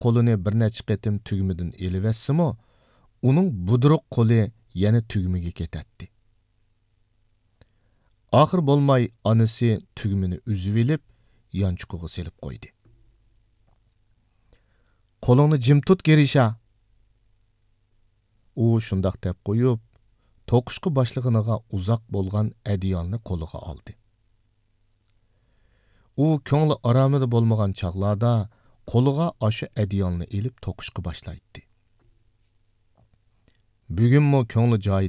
qo'lini bir necha qatim tugmadan elivetsimi, uning budruq qo'li yana tugmaga ketadi. Oxir bo'lmay onasi tugmini uzib elib, yonchuqiga selib qo'ydi. Qo'lingni jim tut, Gerisha. U shundoq deb qo'yib, to'qishqi boshlig'iga uzoq bo'lgan adiyonni qo'liga oldi. U ko'ngli oromida bo'lmagan chaqlarda qo'liga o'sha adiyonni elib to'qishqi boshlaydi. Bugunmi ko'ngli joyi